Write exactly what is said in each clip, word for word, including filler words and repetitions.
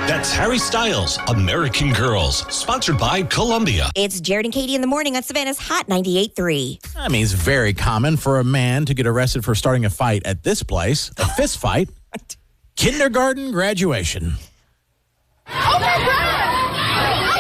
That's Harry Styles, American Girls, sponsored by Columbia. It's Jared and Katie in the morning on Savannah's Hot ninety-eight point three. I mean, it's very common for a man to get arrested for starting a fight at this place, a fist fight, kindergarten graduation. Oh, my God!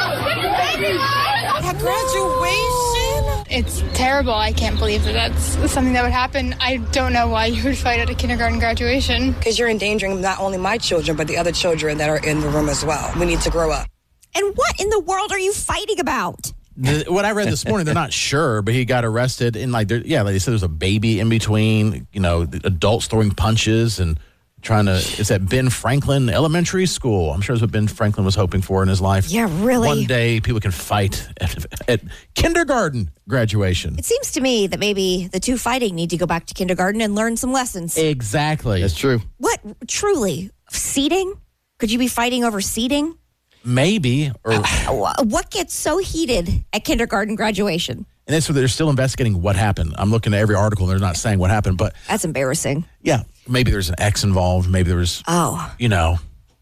At graduation? It's terrible. I can't believe that that's something that would happen. I don't know why you would fight at a kindergarten graduation. Because you're endangering not only my children, but the other children that are in the room as well. We need to grow up. And what in the world are you fighting about? The, what I read this morning, they're not sure, but he got arrested in like, yeah, like they said, there's a baby in between, you know, the adults throwing punches and trying to, it's at Ben Franklin Elementary School. I'm sure that's what Ben Franklin was hoping for in his life. Yeah, really? One day people can fight at, at kindergarten graduation. It seems to me that maybe the two fighting need to go back to kindergarten and learn some lessons. Exactly. That's true. What, truly? Seating? Could you be fighting over seating? Maybe. Or, What gets so heated at kindergarten graduation? and that's what they're still investigating what happened. I'm looking at every article and they're not saying what happened, but That's embarrassing. yeah, maybe there's an ex involved. Maybe there was, Oh. you know.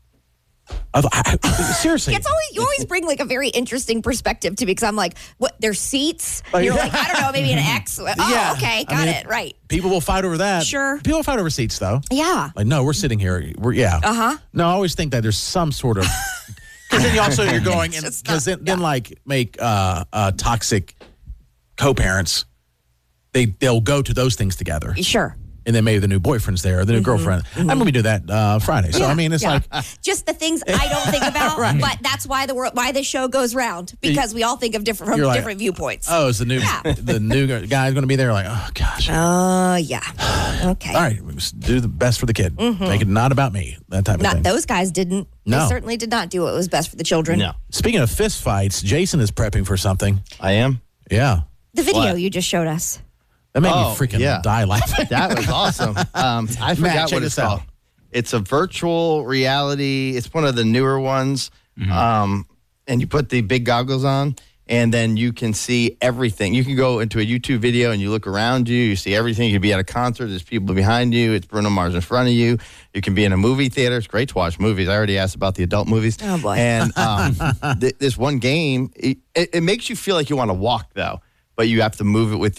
I, I, I, seriously. It's always, you always bring like a very interesting perspective to me because I'm like, what, there's seats? Oh, You're yeah. like, I don't know, maybe an X. Oh, Yeah. okay, got I mean, it, right. People will fight over that. Sure. People will fight over seats, though. Yeah. Like, no, we're sitting here. We're yeah. Uh-huh. No, I always think that there's some sort of because then you also you're going and It's because not- then, then like make uh, uh, toxic co-parents. They they'll go to those things together, Sure. and then maybe the new boyfriend's there, or the new girlfriend. I'm gonna be doing that uh, Friday. So Yeah, I mean, it's yeah. like Just the things I don't think about, but that's why the world, why the show goes round because we all think of different from You're like, different viewpoints. oh, is the new Yeah. the new guy's gonna be there? Like, oh gosh. Uh, yeah. Okay. All right, we just do the best for the kid. Make it not about me. That type of Not thing. those guys didn't. No. They certainly did not do what was best for the children. No. Speaking of fist fights, Jason is prepping for something. I am. Yeah. The video What? you just showed us. That made Oh, me freaking yeah. die laughing. That was awesome. Um, I Matt, forgot check what it's this out. called. It's a virtual reality. It's one of the newer ones. Um, and you put the big goggles on, and then you can see everything. You can go into a YouTube video and you look around you. You see everything. You could be at a concert. There's people behind you. It's Bruno Mars in front of you. You can be in a movie theater. It's great to watch movies. I already asked about the adult movies. Oh, boy. And um, th- this one game, it, it, it makes you feel like you want to walk, though, but you have to move it with